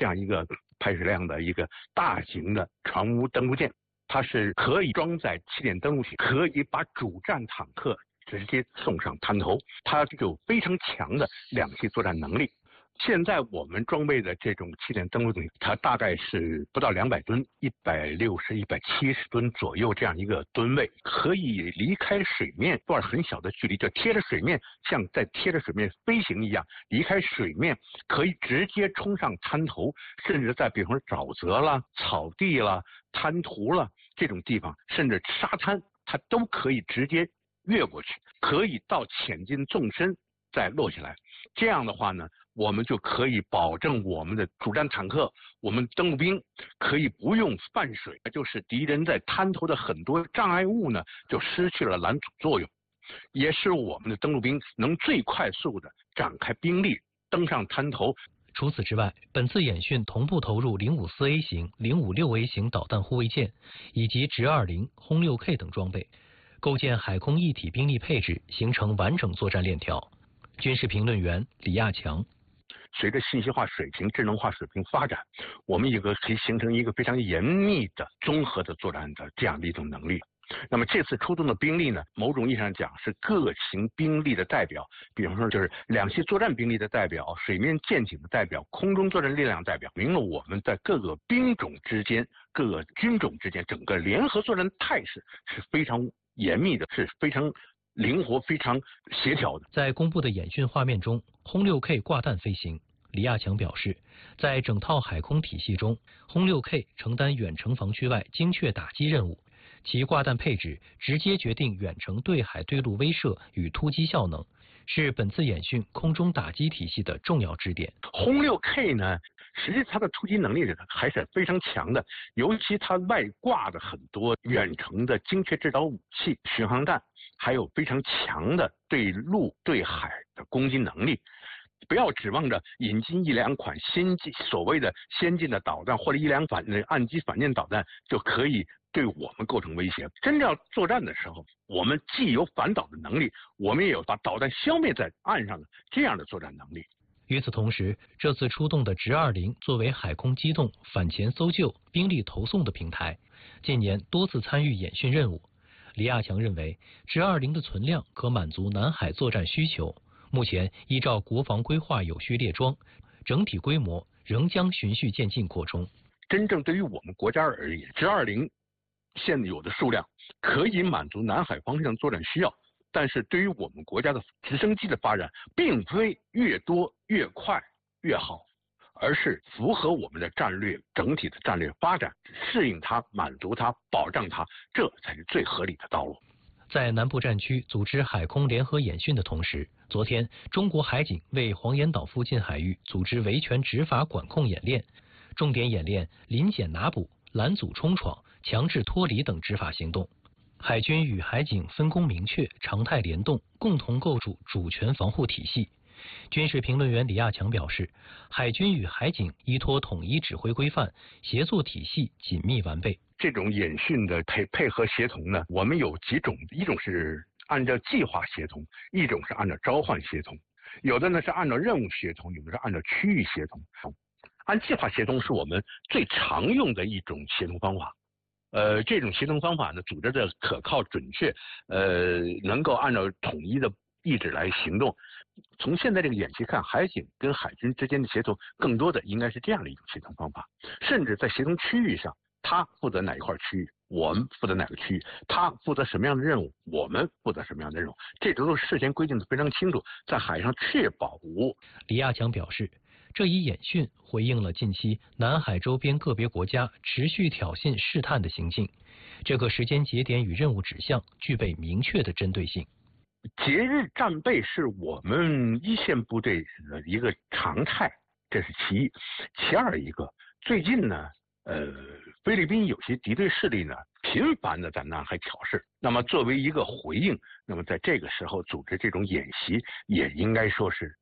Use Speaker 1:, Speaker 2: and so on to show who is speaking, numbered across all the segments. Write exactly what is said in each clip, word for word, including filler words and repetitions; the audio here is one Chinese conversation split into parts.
Speaker 1: 这样一个排水量的一个大型的船坞登陆舰，它是可以装载起点登陆艇，可以把主战坦克直接送上滩头，它有非常强的两栖作战能力。现在我们装备的这种起点登陆艇，它大概是不到两百吨，一百六十、一百七十吨左右这样一个吨位，可以离开水面段很小的距离，就贴着水面，像在贴着水面飞行一样，离开水面可以直接冲上滩头，甚至在比方说沼泽啦、草地啦、滩涂啦这种地方，甚至沙滩，它都可以直接越过去，可以到潜进纵深再落下来。这样的话呢，我们就可以保证我们的主战坦克、我们登陆兵可以不用泛水，就是敌人在滩头的很多障碍物呢就失去了拦阻作用，也使我们的登陆兵能最快速的展开兵力登上滩头。
Speaker 2: 除此之外，本次演训同步投入零五四 A 型、零五六 A 型导弹护卫舰以及直二零、轰六 K 等装备，构建海空一体兵力配置，形成完整作战链条。军事评论员李亚强：
Speaker 1: 随着信息化水平、智能化水平发展，我们一个可以形成一个非常严密的综合的作战的这样的一种能力。那么这次出动的兵力呢，某种意义上讲是各型兵力的代表，比方说就是两栖作战兵力的代表、水面舰艇的代表、空中作战力量代表，明了我们在各个兵种之间、各个军种之间整个联合作战态势是非常严密的，是非常灵活、非常协调的。
Speaker 2: 在公布的演训画面中，轰六 K 挂弹飞行。李亚强表示，在整套海空体系中，轰六 K 承担远程防区外精确打击任务，其挂弹配置直接决定远程对海对陆威慑与突击效能，是本次演训空中打击体系的重要支点。
Speaker 1: 轰六 K 呢，实际它的突击能力还是非常强的，尤其它外挂的很多远程的精确制导武器、巡航弹，还有非常强的对陆对海的攻击能力。不要指望着引进一两款先进所谓的先进的导弹或者一两款岸基反舰导弹就可以对我们构成威胁。真正要作战的时候，我们既有反导的能力，我们也有把导弹消灭在岸上的这样的作战能力。
Speaker 2: 与此同时，这次出动的直二零作为海空机动、反潜搜救、兵力投送的平台，近年多次参与演训任务。李亚强认为，直二零的存量可满足南海作战需求。目前依照国防规划有序列装，整体规模仍将循序渐进扩充。
Speaker 1: 真正对于我们国家而言，直二零现有的数量可以满足南海方向作战需要，但是对于我们国家的直升机的发展，并非越多越快越好，而是符合我们的战略整体的战略发展，适应它、满足它、保障它，这才是最合理的道路。
Speaker 2: 在南部战区组织海空联合演训的同时，昨天中国海警为黄岩岛附近海域组织维权执法管控演练，重点演练临检拿捕、拦阻冲闯、强制脱离等执法行动。海军与海警分工明确，常态联动，共同构筑主权防护体系。军事评论员李亚强表示，海军与海警依托统一指挥规范，协作体系紧密完备。
Speaker 1: 这种演训的配配合协同呢，我们有几种，一种是按照计划协同，一种是按照召唤协同，有的呢是按照任务协同，有的是按照区域协同。按计划协同是我们最常用的一种协同方法。呃，这种协同方法呢，组织的可靠准确，呃，能够按照统一的意志来行动。从现在这个演习看，海警跟海军之间的协同，更多的应该是这样的一种协同方法。甚至在协同区域上，他负责哪一块区域，我们负责哪个区域，他负责什么样的任务，我们负责什么样的任务，这都是事先规定的非常清楚，在海上确保无。
Speaker 2: 李亚强表示，这一演训回应了近期南海周边个别国家持续挑衅试探的行径，这个时间节点与任务指向具备明确的针对性。
Speaker 1: 节日战备是我们一线部队的一个常态，这是其一。其二一个，最近呢，呃，菲律宾有些敌对势力呢，频繁的在南海挑事。那么作为一个回应，那么在这个时候组织这种演习，也应该说是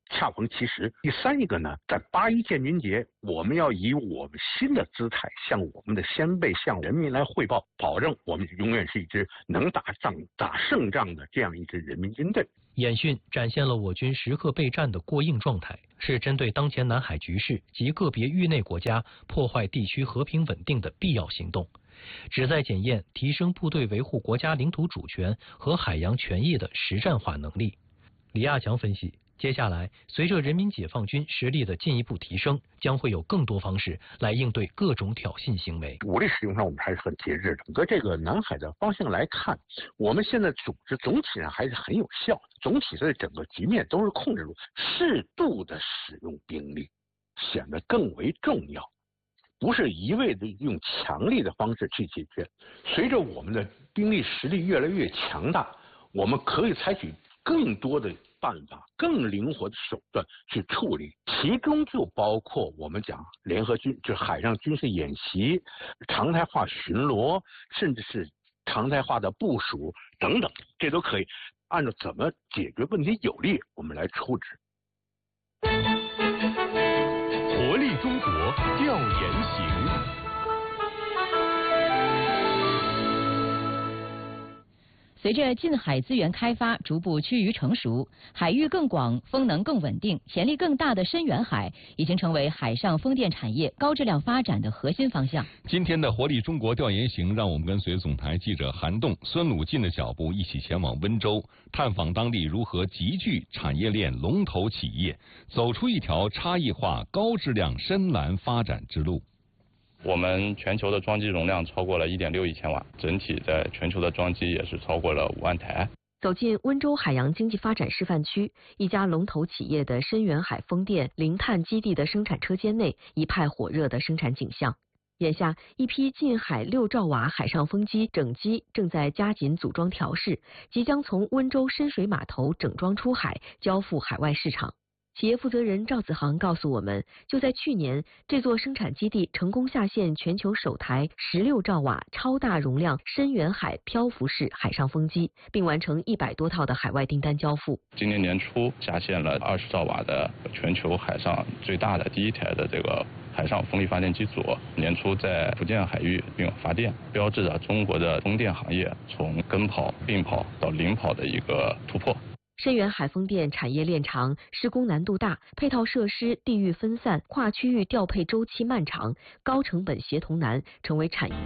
Speaker 1: 恰逢其时。第三一个呢，在八一建军节，我们要以我们新的姿态向我们的先辈、向人民来汇报，保证我们永远是一支能打仗、打胜仗的这样一支人民军队。
Speaker 2: 演训展现了我军时刻备战的过硬状态，是针对当前南海局势及个别域内国家破坏地区和平稳定的必要行动，旨在检验、提升部队维护国家领土主权和海洋权益的实战化能力。李亚强分析，接下来随着人民解放军实力的进一步提升，将会有更多方式来应对各种挑衅行为。
Speaker 1: 武力使用上我们还是很节制的。整个这个南海的方向来看，我们现在组织总体上还是很有效的，总体在整个局面都是控制住，适度的使用兵力显得更为重要，不是一味的用强力的方式去解决。随着我们的兵力实力越来越强大，我们可以采取更多的办法、更灵活的手段去处理，其中就包括我们讲联合军，就是海上军事演习、常态化巡逻，甚至是常态化的部署等等，这都可以按照怎么解决问题有利，我们来处置。
Speaker 3: 活力中国调研行。
Speaker 4: 随着近海资源开发逐步趋于成熟，海域更广、风能更稳定、潜力更大的深远海已经成为海上风电产业高质量发展的核心方向。
Speaker 3: 今天的活力中国调研行，让我们跟随总台记者韩栋、孙鲁进的脚步，一起前往温州，探访当地如何集聚产业链龙头企业，走出一条差异化、高质量深蓝发展之路。
Speaker 5: 我们全球的装机容量超过了 一点六亿千瓦，整体在全球的装机也是超过了五万台。
Speaker 6: 走进温州海洋经济发展示范区，一家龙头企业的深远海风电零碳基地的生产车间内，一派火热的生产景象。眼下，一批近海六兆瓦海上风机整机正在加紧组装调试，即将从温州深水码头整装出海，交付海外市场。企业负责人赵子航告诉我们，就在去年，这座生产基地成功下线全球首台十六兆瓦超大容量深远海漂浮式海上风机，并完成一百多套的海外订单交付。
Speaker 5: 今年年初下线了二十兆瓦的全球海上最大的第一台的这个海上风力发电机组，年初在福建海域并发电，标志着中国的风电行业从跟跑、并跑到领跑的一个突破。
Speaker 6: 深远海风电产业链长，施工难度大，配套设施地域分散，跨区域调配周期漫长，高成本协同难，成为产业。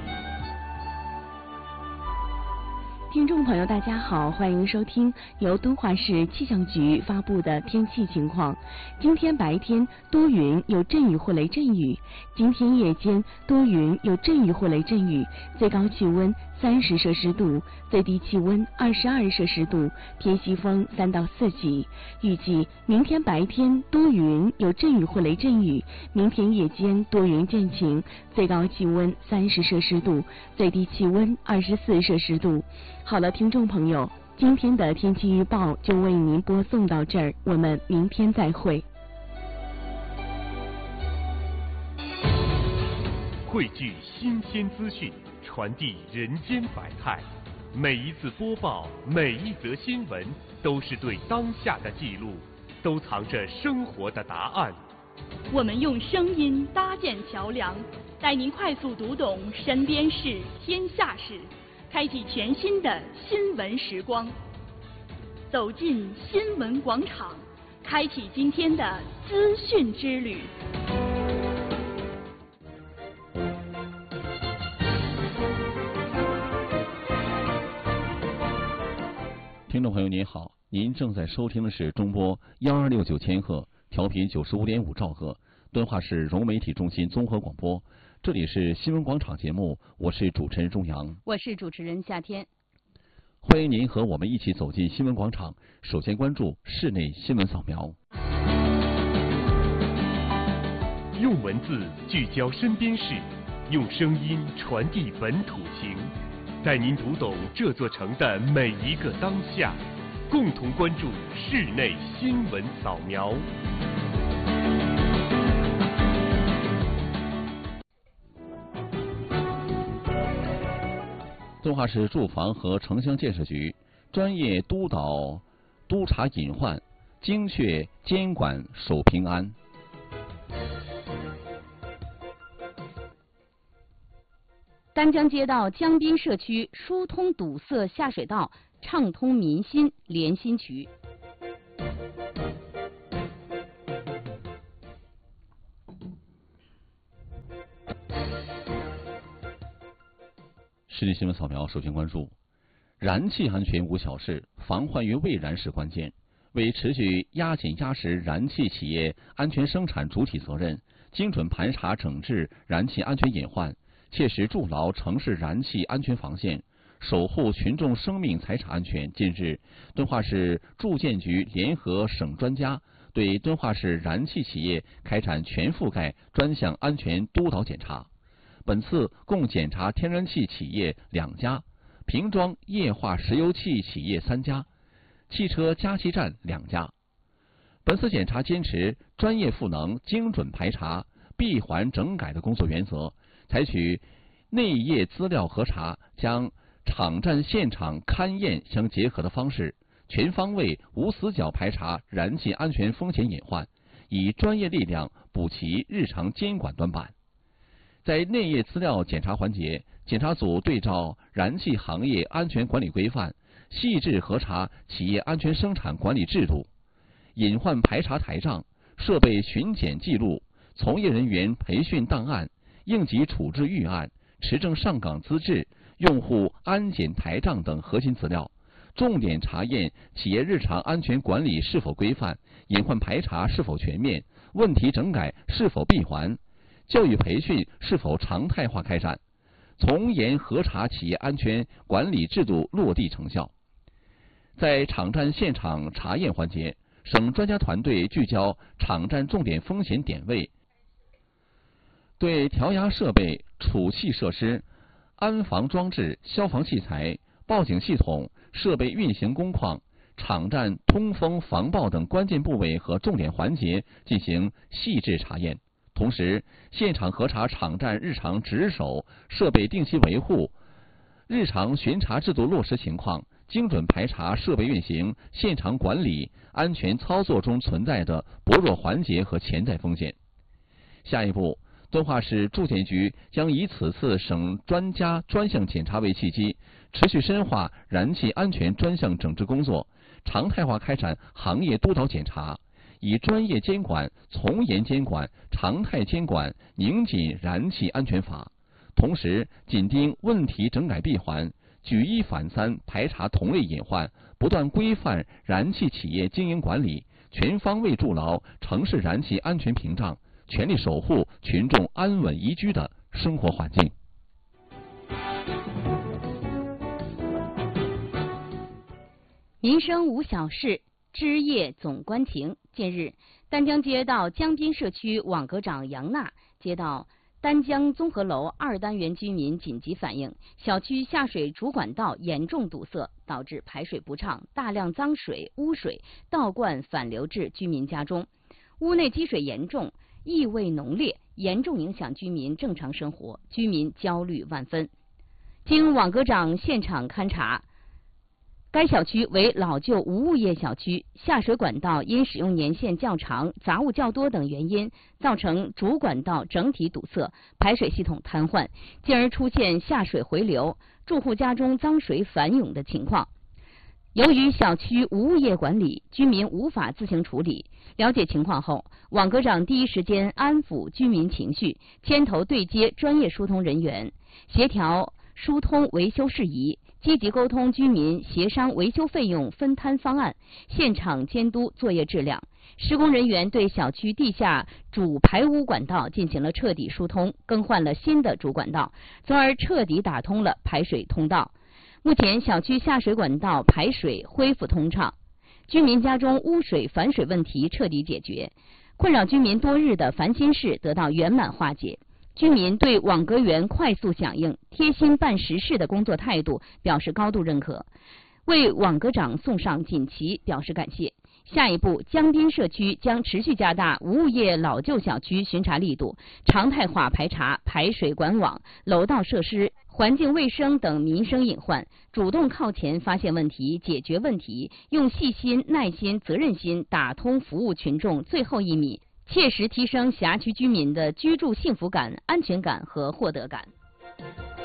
Speaker 7: 听众朋友，大家好，欢迎收听由敦化市气象局发布的天气情况。今天白天多云，有阵雨或雷阵雨；今天夜间多云，有阵雨或雷阵雨，最高气温三十摄氏度，最低气温二十二摄氏度，偏西风三到四级。预计明天白天多云，有阵雨或雷阵雨；明天夜间多云见晴，最高气温三十摄氏度，最低气温二十四摄氏度。好了，听众朋友，今天的天气预报就为您播送到这儿，我们明天再会。
Speaker 3: 汇聚新鲜资讯，传递人间百态。每一次播报，每一则新闻，都是对当下的记录，都藏着生活的答案。
Speaker 8: 我们用声音搭建桥梁，带您快速读懂身边事、天下事，开启全新的新闻时光。走进新闻广场，开启今天的资讯之旅。
Speaker 9: 听众朋友您好，您正在收听的是中波幺二六九千赫，调频九十五点五兆赫，敦化市融媒体中心综合广播。这里是新闻广场节目，我是主持人钟阳，
Speaker 4: 我是主持人夏天。
Speaker 9: 欢迎您和我们一起走进新闻广场。首先关注室内新闻扫描。
Speaker 3: 用文字聚焦身边事，用声音传递本土情，带您读懂这座城的每一个当下，共同关注室内新闻扫描。
Speaker 9: 敦化市住房和城乡建设局专业督导督查隐患， 精确监管守平安。
Speaker 7: 丹江街道江滨社区疏通堵塞下水道，畅通民心连心渠。
Speaker 9: 实时新闻扫描，首先关注：燃气安全无小事，防患于未然是关键。为持续压紧压实燃气企业安全生产主体责任，精准盘查整治燃气安全隐患，切实筑牢城市燃气安全防线，守护群众生命财产安全。近日，敦化市住建局联合省专家对敦化市燃气企业开展全覆盖专项安全督导检查。本次共检查天然气企业两家，瓶装液化石油气企业三家，汽车加气站两家。本次检查坚持专业赋能、精准排查、闭环整改的工作原则，采取内业资料核查将场站现场勘验相结合的方式，全方位无死角排查燃气安全风险隐患，以专业力量补齐日常监管短板。在内业资料检查环节，检查组对照燃气行业安全管理规范，细致核查企业安全生产管理制度，隐患排查台账、设备巡检记录、从业人员培训档案、应急处置预案、持证上岗资质、用户安检台账等核心资料，重点查验企业日常安全管理是否规范，隐患排查是否全面，问题整改是否闭环，教育培训是否常态化开展，从严核查企业安全管理制度落地成效。在场站现场查验环节，省专家团队聚焦场站重点风险点位，对调压设备、储气设施、安防装置、消防器材、报警系统、设备运行工况、场站通风防爆等关键部位和重点环节进行细致查验。同时，现场核查场站日常值守、设备定期维护、日常巡查制度落实情况，精准排查设备运行、现场管理、安全操作中存在的薄弱环节和潜在风险。下一步，敦化市住建局将以此次省专家专项检查为契机，持续深化燃气安全专项整治工作，常态化开展行业督导检查，以专业监管、从严监管、常态监管拧紧燃气安全法，同时紧盯问题整改闭环，举一反三排查同类隐患，不断规范燃气企业经营管理，全方位筑牢城市燃气安全屏障，全力守护群众安稳宜居的生活环境。
Speaker 7: 民生无小事，枝叶总关情。近日，丹江街道江滨社区网格长杨娜接到丹江综合楼二单元居民紧急反映，小区下水主管道严重堵塞，导致排水不畅，大量脏水、污水倒灌反流至居民家中，屋内积水严重，异味浓烈，严重影响居民正常生活，居民焦虑万分。经网格长现场勘查，该小区为老旧无物业小区，下水管道因使用年限较长、杂物较多等原因，造成主管道整体堵塞，排水系统瘫痪，进而出现下水回流、住户家中脏水反涌的情况。由于小区无物业管理，居民无法自行处理。了解情况后，网格长第一时间安抚居民情绪，牵头对接专业疏通人员，协调疏通维修事宜，积极沟通居民，协商维修费用分摊方案，现场监督作业质量。施工人员对小区地下主排污管道进行了彻底疏通，更换了新的主管道，从而彻底打通了排水通道。目前，小区下水管道排水恢复通畅，居民家中污水反水问题彻底解决，困扰居民多日的烦心事得到圆满化解。居民对网格员快速响应、贴心办实事的工作态度表示高度认可，为网格长送上锦旗表示感谢。下一步，江滨社区将持续加大无物业老旧小区巡查力度，常态化排查排水管网、楼道设施
Speaker 10: 环境卫生等民生隐患，主动靠前发现问题、解决问题，用细心、耐心、责任心打通服务群众最后一米，切实提升辖区居民的居住幸福感、安全感和获得感。